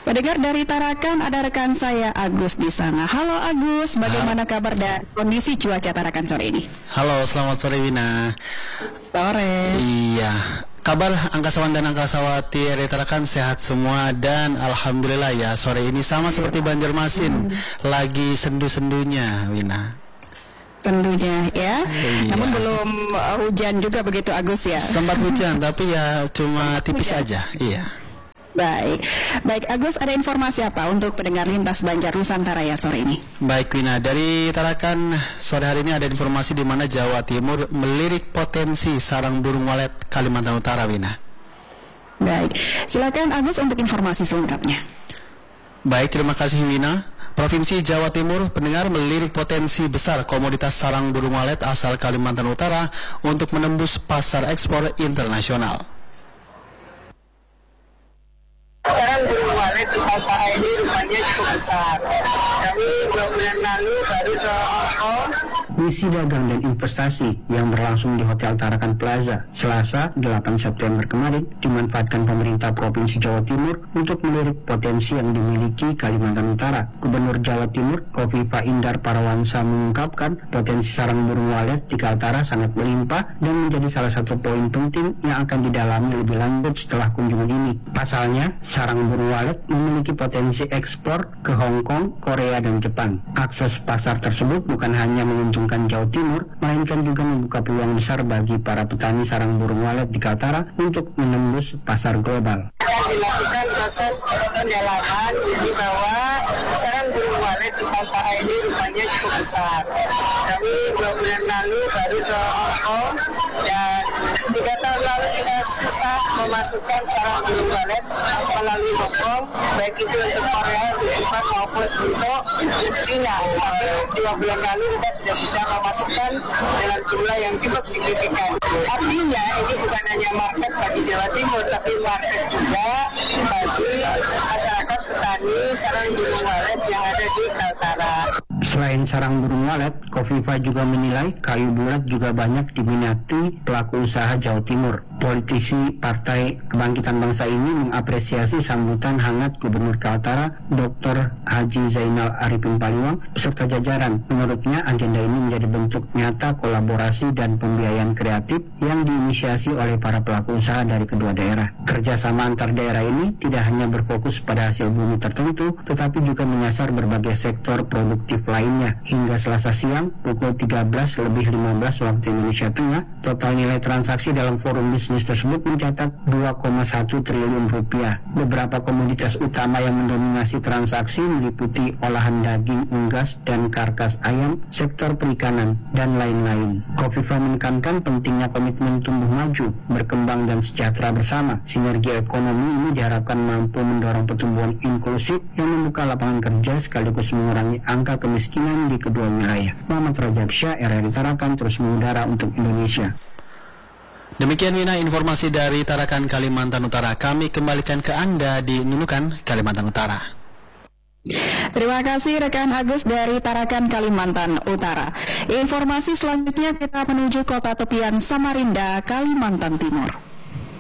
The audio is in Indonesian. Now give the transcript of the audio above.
Pendengar dari Tarakan, ada rekan saya Agus di sana. Halo Agus, bagaimana kabar dan kondisi cuaca Tarakan sore ini? Halo, selamat sore Wina. Sore. Iya, kabar angkasawan dan angkasawati dari Tarakan sehat semua dan alhamdulillah ya sore ini sama seperti Banjarmasin, lagi sendu-sendunya Wina. Sendunya ya, Iya. Namun belum hujan juga begitu Agus ya? Sempat hujan tapi ya cuma tipis aja, iya. Baik Agus, ada informasi apa untuk pendengar Lintas Banjar Nusantara ya sore ini? Baik Wina, dari Tarakan sore hari ini ada informasi di mana Jawa Timur melirik potensi sarang burung walet Kalimantan Utara, Wina. Baik, silakan Agus untuk informasi selengkapnya. Baik, terima kasih Wina. Provinsi Jawa Timur pendengar melirik potensi besar komoditas sarang burung walet asal Kalimantan Utara untuk menembus pasar ekspor internasional. Sarang burung walet di Palpara ini rupanya cukup besar. Kami 2 bulan lalu baru ke Hong Kong. Misi dagang dan investasi yang berlangsung di Hotel Tarakan Plaza Selasa 8 September kemarin dimanfaatkan pemerintah Provinsi Jawa Timur untuk melirik potensi yang dimiliki Kalimantan Utara. Gubernur Jawa Timur Khofifah Indar Parawansa mengungkapkan potensi sarang burung walet di Kaltara sangat melimpah dan menjadi salah satu poin penting yang akan didalami lebih lanjut setelah kunjungan ini. Pasalnya, sarang burung walet memiliki potensi ekspor ke Hong Kong, Korea, dan Jepang. Akses pasar tersebut bukan hanya menguntungkan Jawa Timur, melainkan juga membuka peluang besar bagi para petani sarang burung walet di Kaltara untuk menembus pasar global. Akan dilakukan proses pendalaman di bawah sarang burung walet di Palpara ini rupanya cukup besar. Kami 2 bulan lalu baru ke Hong Kong dan 3 tahun lalu kita susah memasukkan sarang burung walet melalui Hong Kong, baik itu untuk Korea, untuk Jepang maupun untuk China. Tapi 2 bulan lalu kita sudah bisa memasukkan dengan jumlah yang cukup signifikan. Artinya ini bukan hanya market bagi Jawa Timur, tapi market juga bagi masyarakat petani sarang burung walet yang ada di Kaltara. Selain sarang burung walet, Khofifah juga menilai kayu bulat juga banyak diminati pelaku usaha Jawa Timur. Politisi Partai Kebangkitan Bangsa ini mengapresiasi sambutan hangat Gubernur Kaltara Dr. Haji Zainal Arifin Paliwang beserta jajaran. Menurutnya agenda ini menjadi bentuk nyata kolaborasi dan pembiayaan kreatif yang diinisiasi oleh para pelaku usaha dari kedua daerah. Kerjasama antar daerah ini tidak hanya berfokus pada hasil bumi tertentu, tetapi juga menyasar berbagai sektor produktif lainnya. Hingga Selasa siang pukul 13:15 waktu Indonesia Tengah, total nilai transaksi dalam forum bisnis tersebut mencatat 2,1 triliun rupiah. Beberapa komoditas utama yang mendominasi transaksi meliputi olahan daging unggas dan karkas ayam, sektor perikanan, dan lain-lain. Khofifah menekankan pentingnya komitmen tumbuh maju, berkembang dan sejahtera bersama. Sinergi ekonomi ini diharapkan mampu mendorong pertumbuhan inklusif yang membuka lapangan kerja sekaligus mengurangi angka kemiskinan di kedua wilayah. Muhammad Rajab Syah, RRI Tarakan, terus mengudara untuk Indonesia. Demikian Wina informasi dari Tarakan Kalimantan Utara. Kami kembalikan ke Anda di Nunukan, Kalimantan Utara. Terima kasih rekan Agus dari Tarakan Kalimantan Utara. Informasi selanjutnya kita menuju kota tepian Samarinda, Kalimantan Timur.